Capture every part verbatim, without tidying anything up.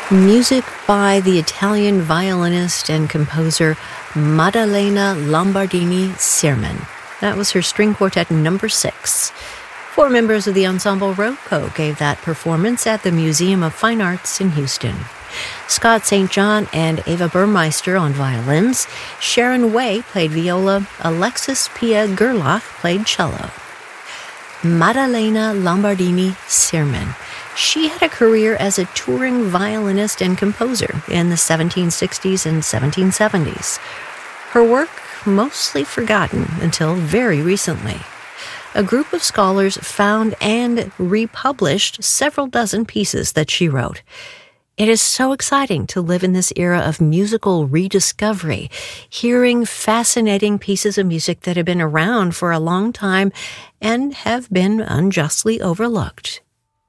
Music by the Italian violinist and composer Maddalena Lombardini-Sirman. That was her string quartet number six. Four members of the Ensemble Roco gave that performance at the Museum of Fine Arts in Houston. Scott Saint John and Ava Burmeister on violins. Sharon Way played viola. Alexis Pia Gerlach played cello. Maddalena Lombardini-Sirman. She had a career as a touring violinist and composer in the seventeen sixties and seventeen seventies. Her work mostly forgotten until very recently. A group of scholars found and republished several dozen pieces that she wrote. It is so exciting to live in this era of musical rediscovery, hearing fascinating pieces of music that have been around for a long time and have been unjustly overlooked.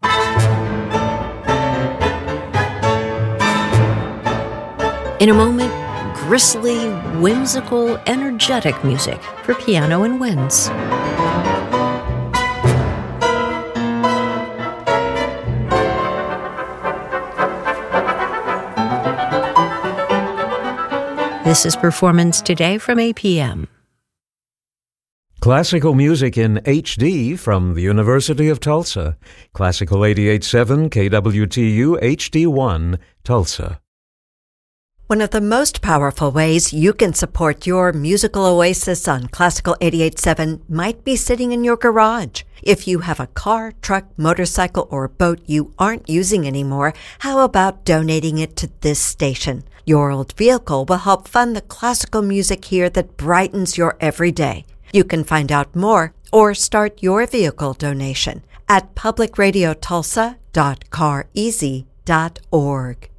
In a moment, gristly, whimsical, energetic music for piano and winds. This is Performance Today from A P M. Classical music in H D from the University of Tulsa. Classical eighty-eight point seven K W T U H D one, Tulsa. One of the most powerful ways you can support your musical oasis on Classical eighty-eight point seven might be sitting in your garage. If you have a car, truck, motorcycle, or boat you aren't using anymore, how about donating it to this station? Your old vehicle will help fund the classical music here that brightens your everyday. You can find out more or start your vehicle donation at public radio tulsa dot car easy dot org.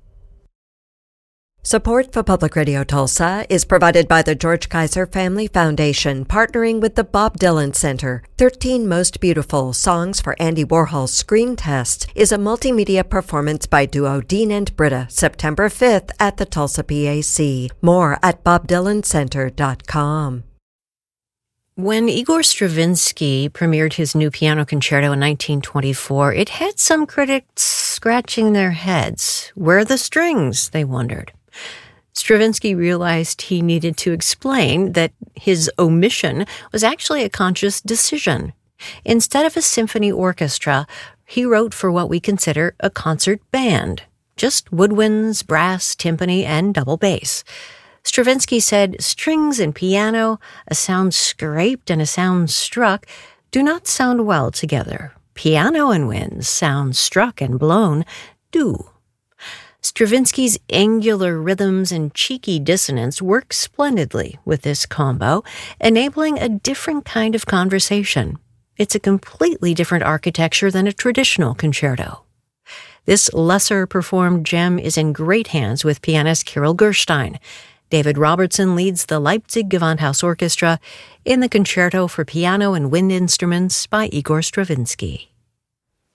Support for Public Radio Tulsa is provided by the George Kaiser Family Foundation, partnering with the Bob Dylan Center. thirteen Most Beautiful Songs for Andy Warhol's Screen Test is a multimedia performance by duo Dean and Britta, September fifth at the Tulsa P A C. More at bob dylan center dot com. When Igor Stravinsky premiered his new piano concerto in nineteen twenty-four, it had some critics scratching their heads. Where are the strings, they wondered. Stravinsky realized he needed to explain that his omission was actually a conscious decision. Instead of a symphony orchestra, he wrote for what we consider a concert band, just woodwinds, brass, timpani, and double bass. Stravinsky said, strings and piano, a sound scraped and a sound struck, do not sound well together. Piano and winds, sound struck and blown, do. Stravinsky's angular rhythms and cheeky dissonance work splendidly with this combo, enabling a different kind of conversation. It's a completely different architecture than a traditional concerto. This lesser-performed gem is in great hands with pianist Kirill Gerstein. David Robertson leads the Leipzig Gewandhaus Orchestra in the Concerto for Piano and Wind Instruments by Igor Stravinsky.